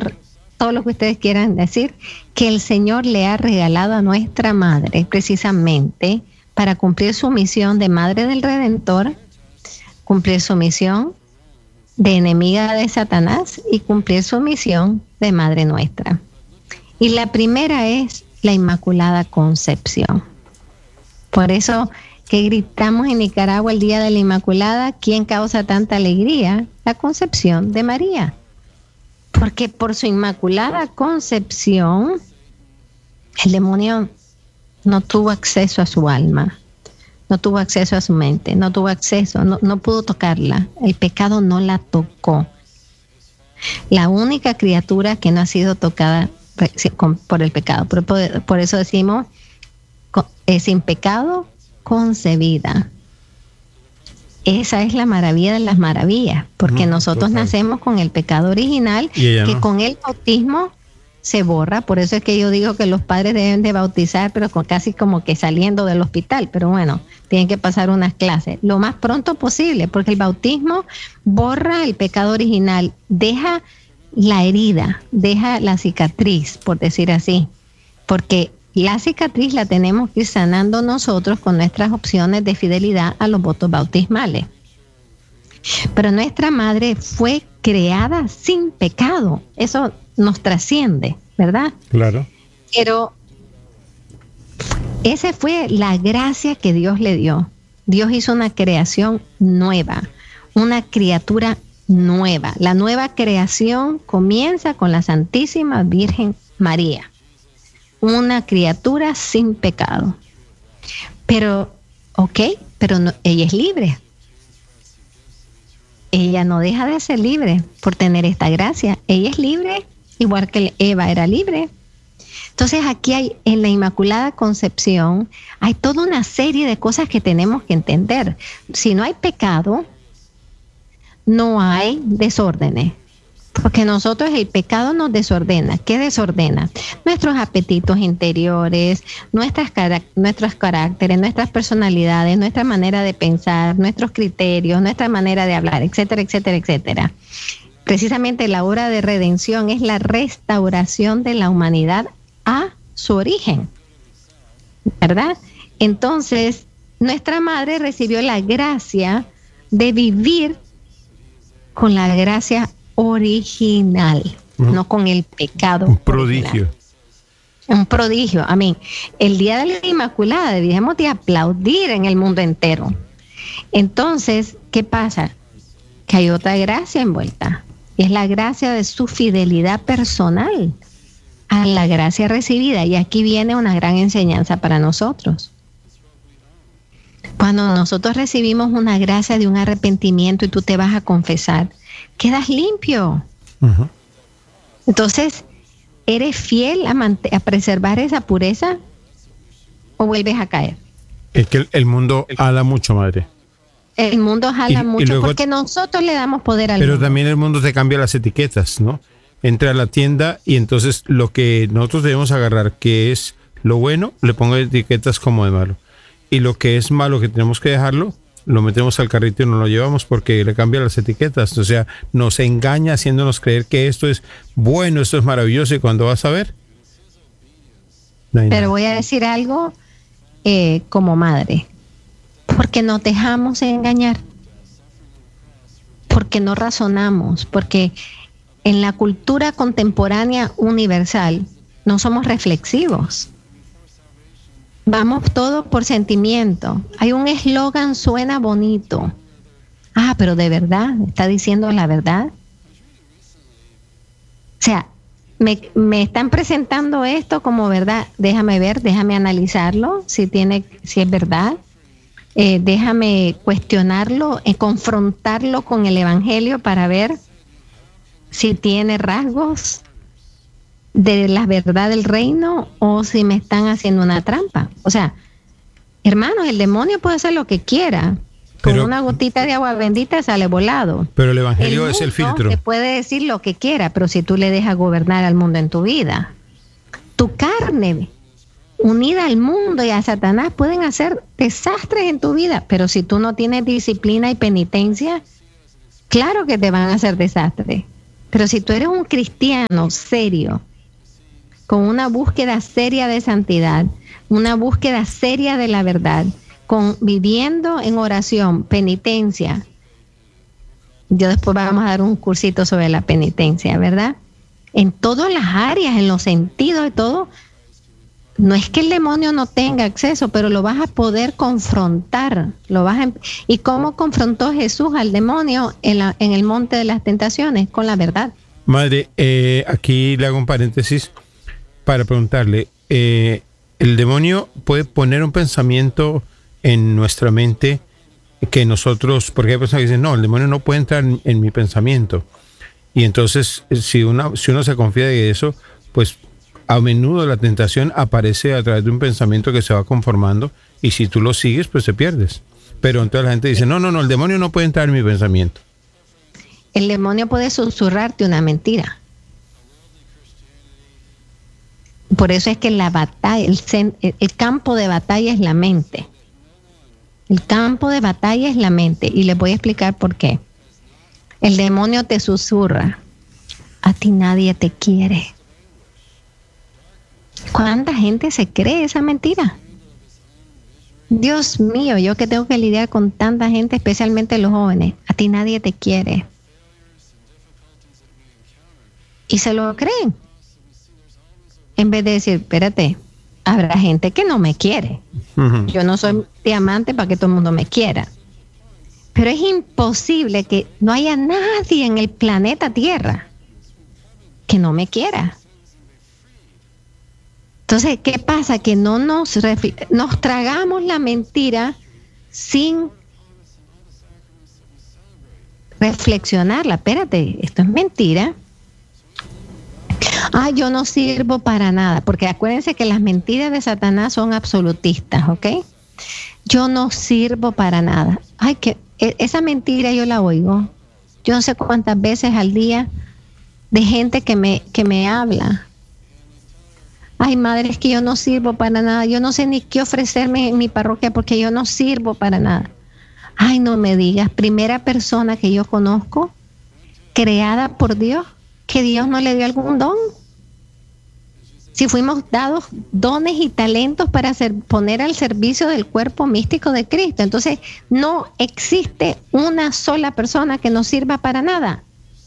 Señor, todo lo que ustedes quieran decir, que el Señor le ha regalado a nuestra madre precisamente para cumplir su misión de Madre del Redentor, cumplir su misión de enemiga de Satanás y cumplir su misión de Madre nuestra. Y la primera es la Inmaculada Concepción. Por eso que gritamos en Nicaragua el Día de la Inmaculada, ¿quién causa tanta alegría? La Concepción de María. Porque por su Inmaculada Concepción, el demonio no tuvo acceso a su alma, no tuvo acceso a su mente, no tuvo acceso, no pudo tocarla. El pecado no la tocó. La única criatura que no ha sido tocada por el pecado. Por eso decimos, sin pecado concebida. Esa es la maravilla de las maravillas, porque nosotros nacemos con el pecado original que no. Con el bautismo se borra. Por eso es que yo digo que los padres deben de bautizar, pero casi como que saliendo del hospital. Pero bueno, tienen que pasar unas clases lo más pronto posible, porque el bautismo borra el pecado original, deja la herida, deja la cicatriz, por decir así, porque la cicatriz la tenemos que ir sanando nosotros con nuestras opciones de fidelidad a los votos bautismales. Pero nuestra madre fue creada sin pecado. Eso nos trasciende, ¿verdad? Claro. Pero esa fue la gracia que Dios le dio. Dios hizo una creación nueva, una criatura nueva. La nueva creación comienza con la Santísima Virgen María. Una criatura sin pecado. Pero, pero no, ella es libre. Ella no deja de ser libre por tener esta gracia. Ella es libre, igual que Eva era libre. Entonces aquí hay, en la Inmaculada Concepción, hay toda una serie de cosas que tenemos que entender. Si no hay pecado, no hay desórdenes. Porque nosotros el pecado nos desordena. ¿Qué desordena? Nuestros apetitos interiores, nuestros caracteres, nuestras personalidades, nuestra manera de pensar, nuestros criterios, nuestra manera de hablar, etcétera, etcétera, etcétera. Precisamente la obra de redención es la restauración de la humanidad a su origen, ¿verdad? Entonces, nuestra madre recibió la gracia de vivir con la gracia original, no con el pecado. Un prodigio. Original. Un prodigio, amén. El Día de la Inmaculada debemos de aplaudir en el mundo entero. Entonces, ¿qué pasa? Que hay otra gracia envuelta. Es la gracia de su fidelidad personal a la gracia recibida. Y aquí viene una gran enseñanza para nosotros. Cuando nosotros recibimos una gracia de un arrepentimiento y tú te vas a confesar, quedas limpio. Uh-huh. Entonces, ¿eres fiel a preservar esa pureza o vuelves a caer? Es que el mundo jala mucho, madre. El mundo jala mucho luego, porque nosotros le damos poder al mundo. Pero también el mundo te cambia las etiquetas, ¿no? Entra a la tienda y entonces lo que nosotros debemos agarrar, que es lo bueno, le pongo etiquetas como de malo. Y lo que es malo, que tenemos que dejarlo, lo metemos al carrito y no lo llevamos porque le cambia las etiquetas. O sea, nos engaña haciéndonos creer que esto es bueno, esto es maravilloso, y cuando vas a ver, no hay nada. Pero voy a decir algo como madre, porque nos dejamos engañar, porque no razonamos, porque en la cultura contemporánea universal no somos reflexivos. Vamos todo por sentimiento. Hay un eslogan, suena bonito. Ah, pero de verdad, ¿está diciendo la verdad? O sea, me están presentando esto como verdad. Déjame ver, déjame analizarlo, si es verdad. Déjame cuestionarlo, confrontarlo con el Evangelio para ver si tiene rasgos de la verdad del reino o si me están haciendo una trampa. O sea, hermanos, el demonio puede hacer lo que quiera. Con una gotita de agua bendita sale volado. Pero el Evangelio es el filtro. Te puede decir lo que quiera, pero si tú le dejas gobernar al mundo en tu vida, tu carne unida al mundo y a Satanás pueden hacer desastres en tu vida. Pero si tú no tienes disciplina y penitencia, claro que te van a hacer desastres. Pero si tú eres un cristiano serio, con una búsqueda seria de santidad, una búsqueda seria de la verdad, viviendo en oración, penitencia. Yo después vamos a dar un cursito sobre la penitencia, ¿verdad? En todas las áreas, en los sentidos de todo. No es que el demonio no tenga acceso, pero lo vas a poder confrontar. ¿Y cómo confrontó Jesús al demonio en el monte de las tentaciones? Con la verdad. Madre, aquí le hago un paréntesis para preguntarle, ¿el demonio puede poner un pensamiento en nuestra mente que nosotros, porque hay personas que dicen, no, el demonio no puede entrar en mi pensamiento? Y entonces, si uno se confía de eso, pues a menudo la tentación aparece a través de un pensamiento que se va conformando, y si tú lo sigues, pues te pierdes. Pero entonces la gente dice, no, el demonio no puede entrar en mi pensamiento. El demonio puede susurrarte una mentira. Por eso es que la batalla, el campo de batalla es la mente. El campo de batalla es la mente. Y les voy a explicar por qué. El demonio te susurra. A ti nadie te quiere. ¿Cuánta gente se cree esa mentira? Dios mío, yo que tengo que lidiar con tanta gente, especialmente los jóvenes. A ti nadie te quiere. Y se lo creen. En vez de decir, espérate, habrá gente que no me quiere. Uh-huh. Yo no soy diamante para que todo el mundo me quiera. Pero es imposible que no haya nadie en el planeta Tierra que no me quiera. Entonces, ¿qué pasa? Que no nos tragamos la mentira sin reflexionarla. Espérate, esto es mentira. Yo no sirvo para nada, porque acuérdense que las mentiras de Satanás son absolutistas, ¿ok? Yo no sirvo para nada. Esa mentira yo la oigo. Yo no sé cuántas veces al día de gente que me habla. Ay, madre, es que yo no sirvo para nada. Yo no sé ni qué ofrecerme en mi parroquia porque yo no sirvo para nada. Ay, no me digas, primera persona que yo conozco, creada por Dios, que Dios no le dio algún don. Si fuimos dados dones y talentos para poner al servicio del cuerpo místico de Cristo. Entonces, no existe una sola persona que no sirva para nada.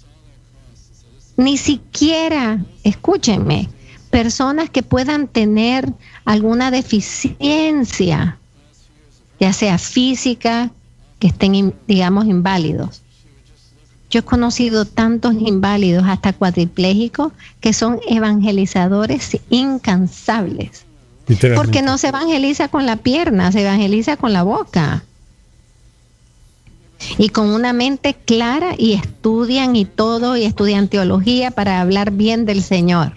Ni siquiera, escúchenme, personas que puedan tener alguna deficiencia, ya sea física, que estén, digamos, inválidos. Yo he conocido tantos inválidos, hasta cuadriplégicos, que son evangelizadores incansables. Porque no se evangeliza con la pierna, se evangeliza con la boca. Y con una mente clara, y estudian y todo, y estudian teología para hablar bien del Señor.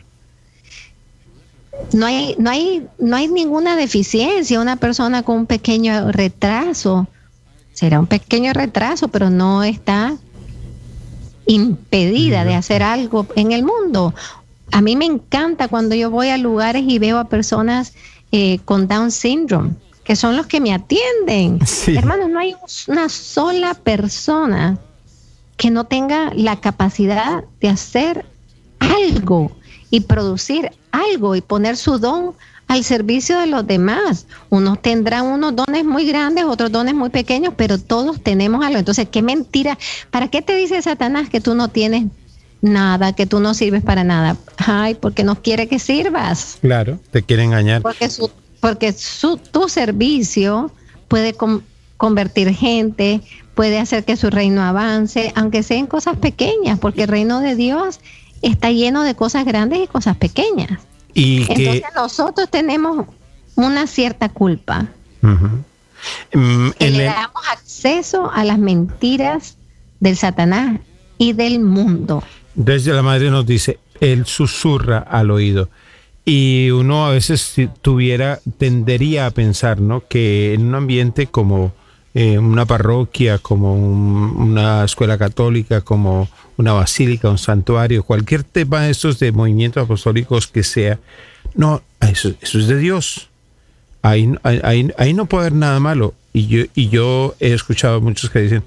No hay ninguna deficiencia. Una persona con un pequeño retraso, será un pequeño retraso, pero no está impedida de hacer algo en el mundo. A mí me encanta cuando yo voy a lugares y veo a personas con Down syndrome, que son los que me atienden. Sí. Hermanos, no hay una sola persona que no tenga la capacidad de hacer algo y producir algo y poner su don al servicio de los demás. Unos tendrán unos dones muy grandes, otros dones muy pequeños, pero todos tenemos algo. Entonces, qué mentira. ¿Para qué te dice Satanás que tú no tienes nada, que tú no sirves para nada? Ay, porque no quiere que sirvas. Claro, te quiere engañar. Porque tu servicio puede convertir gente, puede hacer que su reino avance, aunque sean cosas pequeñas, porque el reino de Dios está lleno de cosas grandes y cosas pequeñas. Entonces nosotros tenemos una cierta culpa. Uh-huh. Que le damos acceso a las mentiras del Satanás y del mundo. Desde la madre nos dice, él susurra al oído. Y uno a veces tendería a pensar, ¿no?, que en un ambiente como una parroquia, como una escuela católica, como una basílica, un santuario, cualquier tema de estos de movimientos apostólicos que sea, no, eso es de Dios. Ahí no puede haber nada malo. Y yo he escuchado a muchos que dicen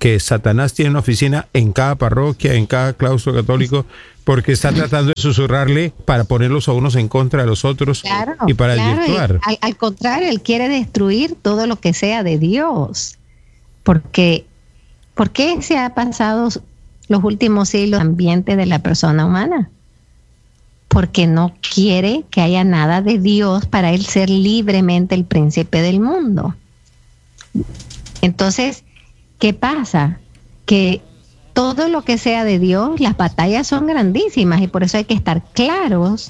que Satanás tiene una oficina en cada parroquia, en cada claustro católico, porque está tratando de susurrarle para ponerlos a unos en contra de los otros, claro, y para claro, desvirtuar. Al contrario, él quiere destruir todo lo que sea de Dios. Porque, ¿por qué se ha pasado los últimos siglos el ambiente de la persona humana? Porque no quiere que haya nada de Dios para él ser libremente el príncipe del mundo. Entonces, ¿qué pasa? Que todo lo que sea de Dios, las batallas son grandísimas y por eso hay que estar claros,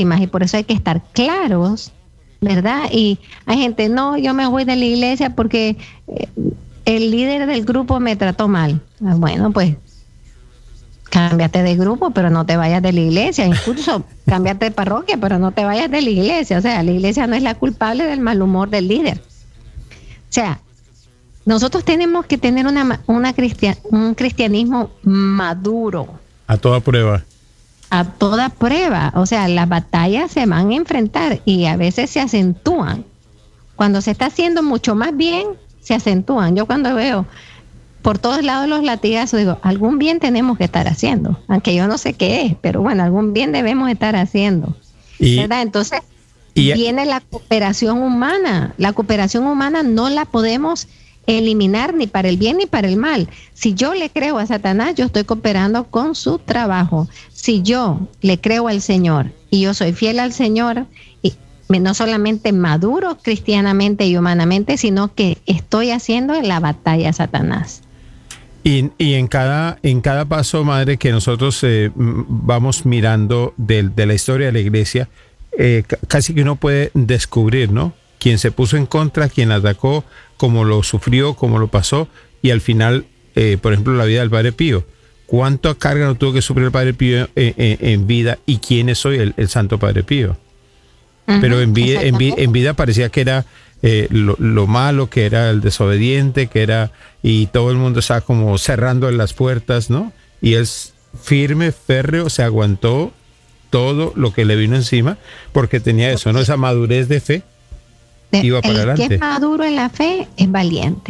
¿verdad? Y hay gente, no, yo me voy de la iglesia porque el líder del grupo me trató mal. Bueno, pues cámbiate de grupo, pero no te vayas de la iglesia. Incluso cámbiate de parroquia, pero no te vayas de la iglesia. O sea, la iglesia no es la culpable del mal humor del líder. O sea, nosotros tenemos que tener un cristianismo maduro. A toda prueba. A toda prueba. O sea, las batallas se van a enfrentar y a veces se acentúan. Cuando se está haciendo mucho más bien, se acentúan. Yo cuando veo por todos lados los latigazos, digo, algún bien tenemos que estar haciendo. Aunque yo no sé qué es, pero bueno, algún bien debemos estar haciendo. ¿Verdad? Entonces, viene la cooperación humana. La cooperación humana no la podemos eliminar ni para el bien ni para el mal. Si yo le creo a Satanás, yo estoy cooperando con su trabajo. Si yo le creo al Señor y yo soy fiel al Señor, y no solamente maduro cristianamente y humanamente, sino que estoy haciendo la batalla a Satanás. Y en cada paso, madre, que nosotros vamos mirando de la historia de la iglesia, casi que uno puede descubrir, ¿no? Quién se puso en contra, quién atacó, cómo lo sufrió, cómo lo pasó, y al final, por ejemplo, la vida del Padre Pío. ¿Cuánta carga no tuvo que sufrir el Padre Pío en vida? ¿Y quién es hoy el Santo Padre Pío? Pero en vida parecía que era lo malo, que era el desobediente, que era, y todo el mundo estaba como cerrando las puertas, ¿no? Y él firme, férreo, se aguantó todo lo que le vino encima, porque tenía eso, ¿no? Esa madurez de fe. Iba para adelante. El que es maduro en la fe es valiente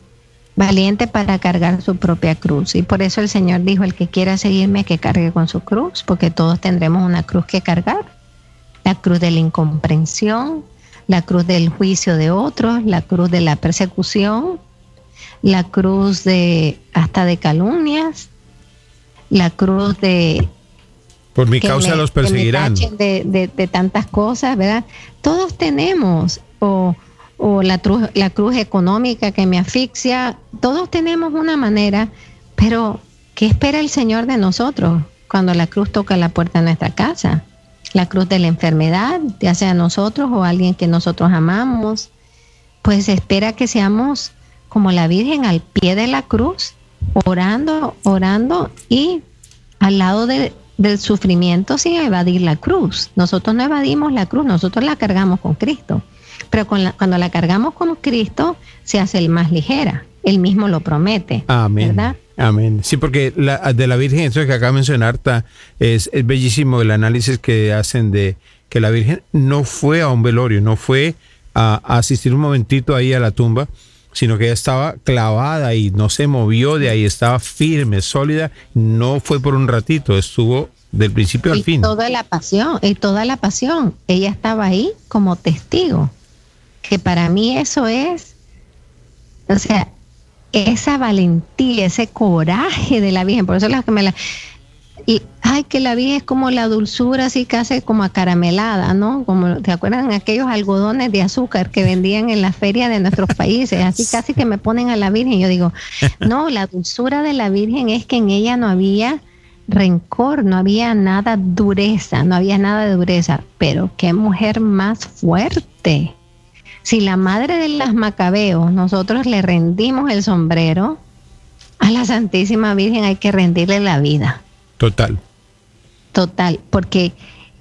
para cargar su propia cruz. Y por eso el Señor dijo, el que quiera seguirme, que cargue con su cruz, porque todos tendremos una cruz que cargar. La cruz de la incomprensión, la cruz del juicio de otros, la cruz de la persecución, la cruz hasta de calumnias, la cruz de... Por mi causa los perseguirán. De tantas cosas, ¿verdad? Todos tenemos, o la cruz económica que me asfixia, todos tenemos una manera, pero ¿qué espera el Señor de nosotros cuando la cruz toca la puerta de nuestra casa? La cruz de la enfermedad, ya sea nosotros o alguien que nosotros amamos, pues espera que seamos como la Virgen al pie de la cruz, orando y al lado del sufrimiento sin evadir la cruz. Nosotros no evadimos la cruz, nosotros la cargamos con Cristo. Pero cuando la cargamos con Cristo, se hace más ligera. Él mismo lo promete. Amén. ¿Verdad? Amén. Sí, porque de la Virgen, eso que acaba de mencionar, es bellísimo el análisis que hacen de que la Virgen no fue a un velorio, no fue a asistir un momentito ahí a la tumba, sino que ella estaba clavada y no se movió de ahí, estaba firme, sólida, no fue por un ratito, estuvo del principio al fin. Toda la pasión, ella estaba ahí como testigo, que para mí eso es, o sea, esa valentía, ese coraje de la Virgen, por eso es la que que la Virgen es como la dulzura, así casi como acaramelada, ¿no? Como, ¿te acuerdan aquellos algodones de azúcar que vendían en la feria de nuestros países? Así casi que me ponen a la Virgen. Yo digo, no, la dulzura de la Virgen es que en ella no había rencor, no había nada de dureza, pero qué mujer más fuerte. Si la madre de las Macabeos, nosotros le rendimos el sombrero, a la Santísima Virgen hay que rendirle la vida. Total, porque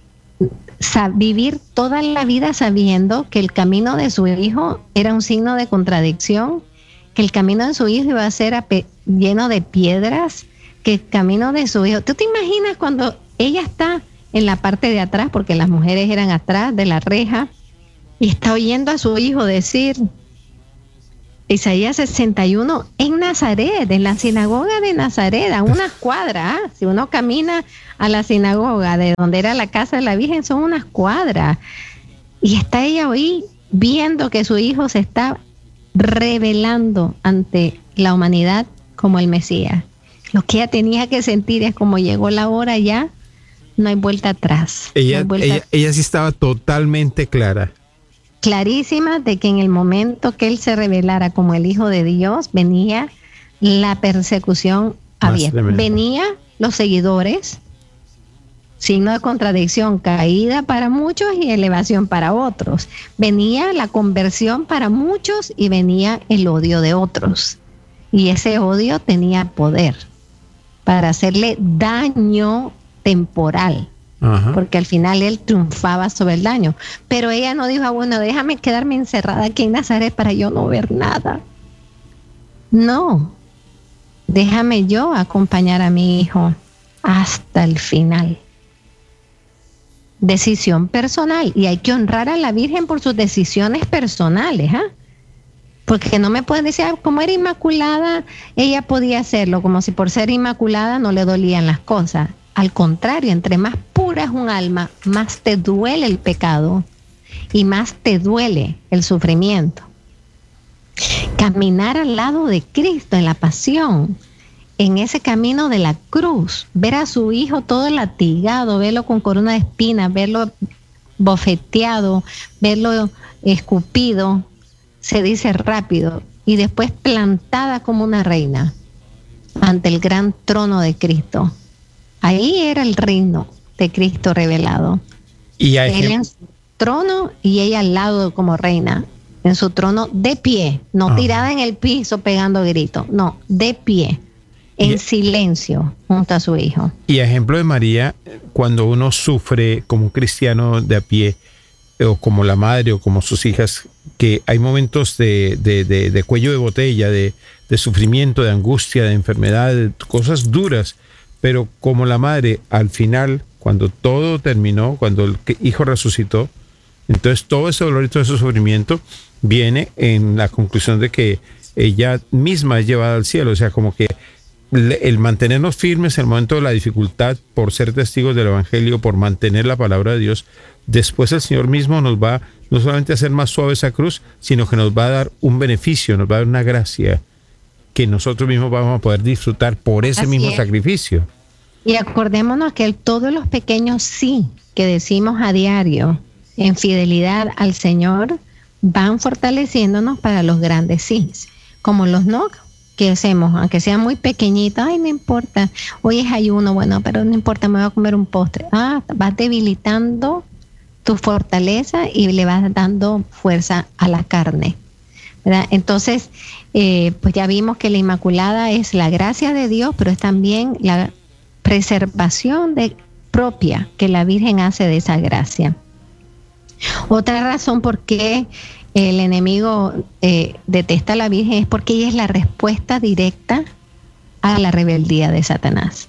vivir toda la vida sabiendo que el camino de su hijo era un signo de contradicción, que el camino de su hijo iba a ser lleno de piedras, que el camino de su hijo... ¿Tú te imaginas cuando ella está en la parte de atrás, porque las mujeres eran atrás de la reja, y está oyendo a su hijo decir, Isaías 61 en Nazaret, en la sinagoga de Nazaret, a unas cuadras. Si uno camina a la sinagoga de donde era la casa de la Virgen, son unas cuadras. Y está ella hoy viendo que su hijo se está revelando ante la humanidad como el Mesías. Lo que ella tenía que sentir es como llegó la hora ya, no hay vuelta atrás. Ella sí estaba totalmente clara. Clarísima de que en el momento que él se revelara como el Hijo de Dios, venía la persecución abierta. Venía los seguidores, signo de contradicción, caída para muchos y elevación para otros. Venía la conversión para muchos y venía el odio de otros. Y ese odio tenía poder para hacerle daño temporal. Ajá. Porque al final él triunfaba sobre el daño. Pero ella no dijo, bueno, déjame quedarme encerrada aquí en Nazaret para yo no ver nada. No, déjame yo acompañar a mi hijo hasta el final. Decisión personal, y hay que honrar a la Virgen por sus decisiones personales, ¿ah? Porque no me pueden decir, como era inmaculada, ella podía hacerlo, como si por ser inmaculada no le dolían las cosas. Al contrario, entre más pura es un alma, más te duele el pecado y más te duele el sufrimiento. Caminar al lado de Cristo en la pasión, en ese camino de la cruz, ver a su hijo todo latigado, verlo con corona de espinas, verlo bofeteado, verlo escupido, se dice rápido, y después plantada como una reina ante el gran trono de Cristo. Ahí era el reino de Cristo revelado. Y él en su trono y ella al lado como reina, en su trono de pie, no tirada en el piso pegando gritos, no, de pie, en silencio junto a su hijo. Y ejemplo de María, cuando uno sufre como un cristiano de a pie, o como la madre o como sus hijas, que hay momentos de cuello de botella, de sufrimiento, de angustia, de enfermedad, de cosas duras, pero como la madre, al final, cuando todo terminó, cuando el hijo resucitó, entonces todo ese dolor y todo ese sufrimiento viene en la conclusión de que ella misma es llevada al cielo. O sea, como que el mantenernos firmes en el momento de la dificultad, por ser testigos del Evangelio, por mantener la palabra de Dios, después el Señor mismo nos va no solamente a hacer más suave esa cruz, sino que nos va a dar un beneficio, nos va a dar una gracia que nosotros mismos vamos a poder disfrutar por ese mismo sacrificio. Y acordémonos que todos los pequeños sí que decimos a diario en fidelidad al Señor van fortaleciéndonos para los grandes sí, como los no que hacemos, aunque sea muy pequeñita, ay, no importa, hoy es ayuno, bueno, pero no importa, me voy a comer un postre. Vas debilitando tu fortaleza y le vas dando fuerza a la carne, ¿verdad? Entonces, pues ya vimos que la Inmaculada es la gracia de Dios, pero es también la preservación propia que la Virgen hace de esa gracia. Otra razón por qué el enemigo detesta a la Virgen es porque ella es la respuesta directa a la rebeldía de Satanás.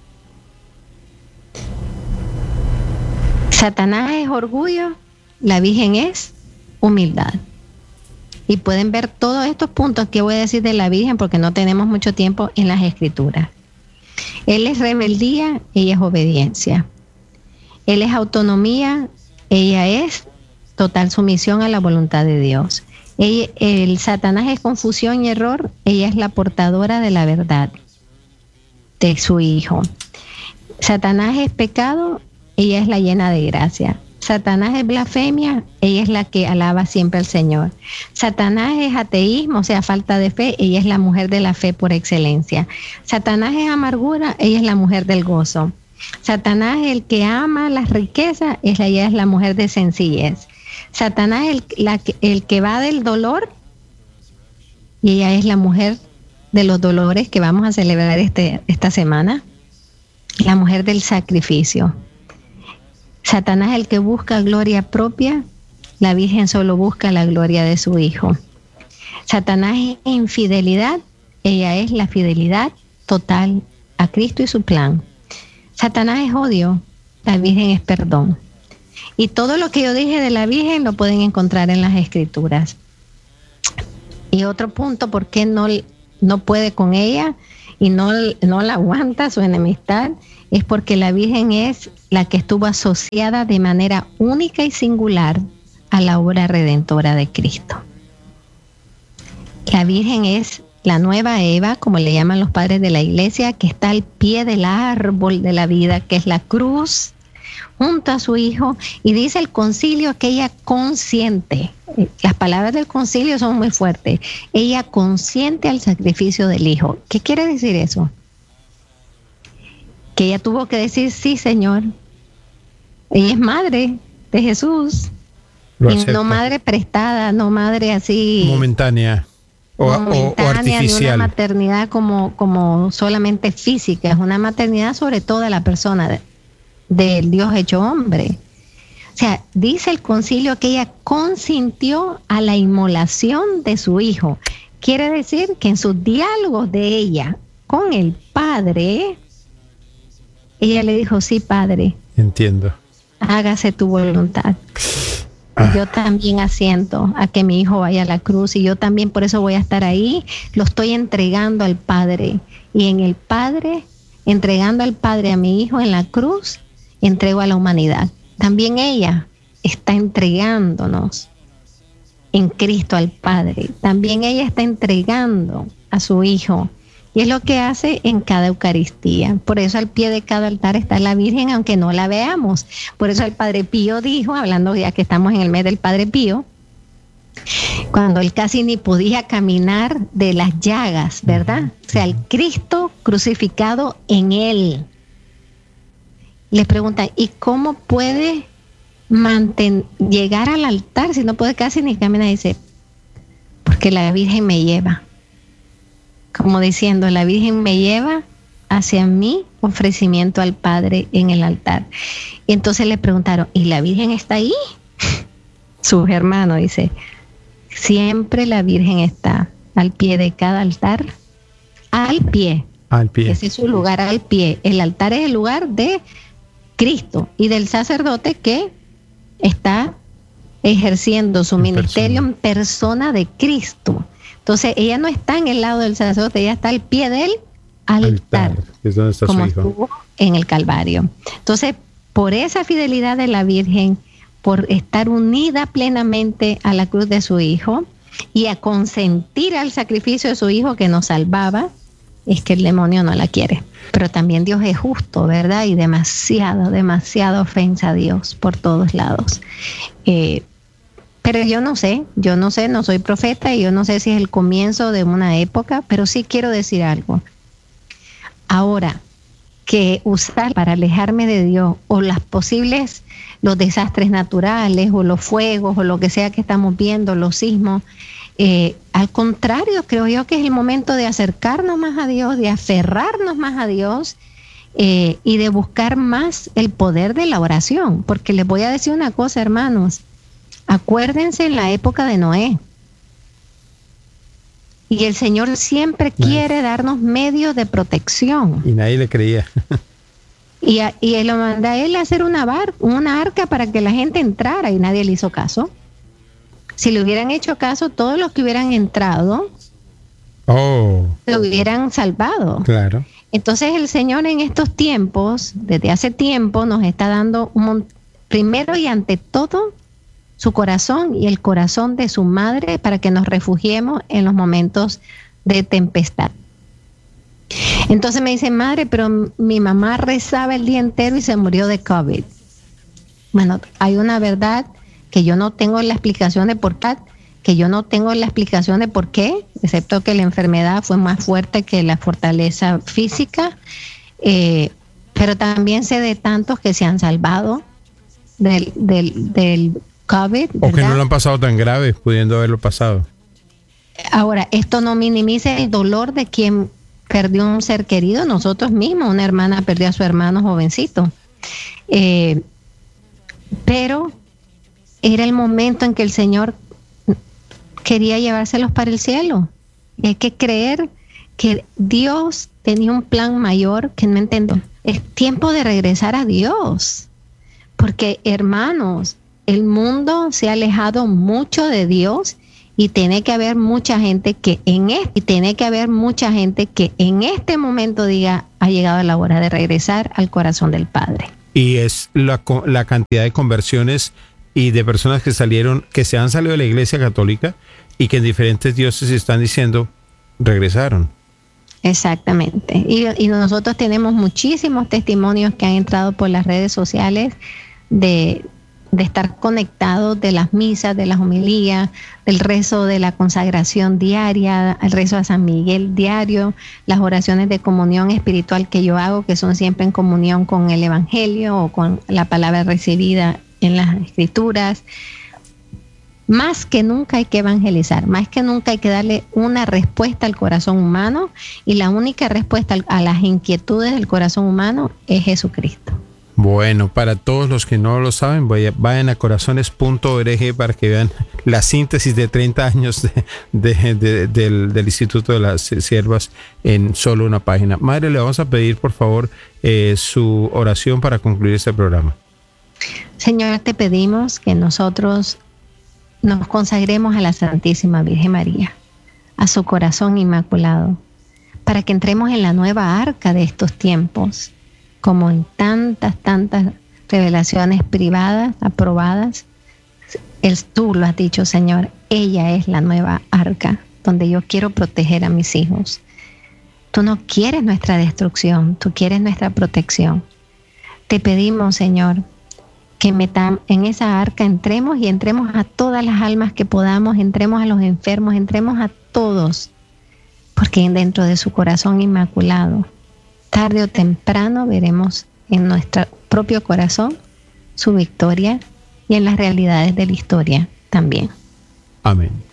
Satanás es orgullo, la Virgen es humildad. Y pueden ver todos estos puntos que voy a decir de la Virgen porque no tenemos mucho tiempo en las Escrituras. Él es rebeldía, ella es obediencia. Él es autonomía, ella es total sumisión a la voluntad de Dios. El Satanás es confusión y error, ella es la portadora de la verdad de su Hijo. Satanás es pecado, ella es la llena de gracia. Satanás es blasfemia, ella es la que alaba siempre al Señor. Satanás es ateísmo, o sea, falta de fe, ella es la mujer de la fe por excelencia. Satanás es amargura, ella es la mujer del gozo. Satanás es el que ama las riquezas, ella es la mujer de sencillez. Satanás es el que va del dolor y ella es la mujer de los dolores que vamos a celebrar esta semana, la mujer del sacrificio. Satanás es el que busca gloria propia, la Virgen solo busca la gloria de su Hijo. Satanás es infidelidad, ella es la fidelidad total a Cristo y su plan. Satanás es odio, la Virgen es perdón. Y todo lo que yo dije de la Virgen lo pueden encontrar en las Escrituras. Y otro punto, ¿por qué no puede con ella y no la aguanta su enemistad? Es porque la Virgen es la que estuvo asociada de manera única y singular a la obra redentora de Cristo. La Virgen es la nueva Eva, como le llaman los padres de la iglesia, que está al pie del árbol de la vida, que es la cruz, junto a su Hijo, y dice el concilio que ella consiente. Las palabras del concilio son muy fuertes. Ella consiente al sacrificio del Hijo. ¿Qué quiere decir eso? Que ella tuvo que decir, sí, Señor. Ella es madre de Jesús. Y no madre prestada, no madre así momentánea o artificial. Ni una maternidad como solamente física. Es una maternidad sobre toda la persona del Dios hecho hombre. O sea, dice el concilio que ella consintió a la inmolación de su Hijo. Quiere decir que en sus diálogos de ella con el Padre, ella le dijo, sí, Padre. Entiendo. Hágase tu voluntad. Yo también asiento a que mi hijo vaya a la cruz y yo también por eso voy a estar ahí. Lo estoy entregando al Padre. Y en el Padre, entregando al Padre a mi hijo en la cruz, entrego a la humanidad. También ella está entregándonos en Cristo al Padre. También ella está entregando a su Hijo. Y es lo que hace en cada Eucaristía. Por eso al pie de cada altar está la Virgen, aunque no la veamos. Por eso el Padre Pío dijo, hablando ya que estamos en el mes del Padre Pío, cuando él casi ni podía caminar de las llagas, ¿verdad? O sea, el Cristo crucificado en él. Le preguntan, ¿y cómo puede llegar al altar si no puede casi ni caminar? Dice, porque la Virgen me lleva. Como diciendo, la Virgen me lleva hacia mi ofrecimiento al Padre en el altar. Y entonces le preguntaron, ¿y la Virgen está ahí? Sus hermanos, dice, siempre la Virgen está al pie de cada altar, al pie. Al pie. Ese es su lugar, al pie. El altar es el lugar de Cristo y del sacerdote que está ejerciendo su ministerio en persona de Cristo. Entonces ella no está en el lado del sacerdote, ella está al pie del altar, es donde está como su hijo. Estuvo en el Calvario. Entonces, por esa fidelidad de la Virgen, por estar unida plenamente a la cruz de su Hijo y a consentir al sacrificio de su Hijo que nos salvaba, es que el demonio no la quiere. Pero también Dios es justo, ¿verdad? Y demasiada ofensa a Dios por todos lados. Pero yo no sé, no soy profeta y yo no sé si es el comienzo de una época, pero sí quiero decir algo. Ahora, que usar para alejarme de Dios o los desastres naturales o los fuegos o lo que sea que estamos viendo, los sismos, al contrario, creo yo que es el momento de acercarnos más a Dios, de aferrarnos más a Dios y de buscar más el poder de la oración. Porque les voy a decir una cosa, hermanos. Acuérdense en la época de Noé. Y el Señor siempre quiere darnos medios de protección. Y nadie le creía. Y él lo manda a él a hacer una arca para que la gente entrara y nadie le hizo caso. Si le hubieran hecho caso, todos los que hubieran entrado lo hubieran salvado. Claro. Entonces el Señor en estos tiempos, desde hace tiempo, nos está dando primero y ante todo, su corazón y el corazón de su madre para que nos refugiemos en los momentos de tempestad. Entonces me dice, madre, pero mi mamá rezaba el día entero y se murió de COVID. Bueno, hay una verdad que yo no tengo la explicación de por qué, excepto que la enfermedad fue más fuerte que la fortaleza física, pero también sé de tantos que se han salvado del COVID, o que no lo han pasado tan grave, pudiendo haberlo pasado. Ahora, esto no minimiza el dolor de quien perdió un ser querido. Nosotros mismos, una hermana perdió a su hermano jovencito. Pero era el momento en que el Señor quería llevárselos para el cielo. Y hay que creer que Dios tenía un plan mayor que no entiendo. Es tiempo de regresar a Dios. Porque, hermanos, el mundo se ha alejado mucho de Dios Y tiene que haber mucha gente que en este momento diga, ha llegado la hora de regresar al corazón del Padre. Y es la cantidad de conversiones y de personas que se han salido de la Iglesia Católica y que en diferentes diócesis están diciendo, regresaron. Exactamente. Y nosotros tenemos muchísimos testimonios que han entrado por las redes sociales de estar conectados, de las misas, de las homilías, del rezo de la consagración diaria, el rezo a San Miguel diario, las oraciones de comunión espiritual que yo hago, que son siempre en comunión con el Evangelio o con la palabra recibida en las Escrituras. Más que nunca hay que evangelizar, más que nunca hay que darle una respuesta al corazón humano, y la única respuesta a las inquietudes del corazón humano es Jesucristo. Bueno, para todos los que no lo saben, vayan a corazones.org para que vean la síntesis de 30 años del Instituto de las Siervas en solo una página. Madre, le vamos a pedir por favor su oración para concluir este programa. Señor, te pedimos que nosotros nos consagremos a la Santísima Virgen María, a su corazón inmaculado, para que entremos en la nueva arca de estos tiempos, como en tantas revelaciones privadas, aprobadas. Tú lo has dicho, Señor, ella es la nueva arca donde yo quiero proteger a mis hijos. Tú no quieres nuestra destrucción, tú quieres nuestra protección. Te pedimos, Señor, que en esa arca entremos a todas las almas que podamos, entremos a los enfermos, entremos a todos, porque dentro de su corazón inmaculado, tarde o temprano veremos en nuestro propio corazón su victoria y en las realidades de la historia también. Amén.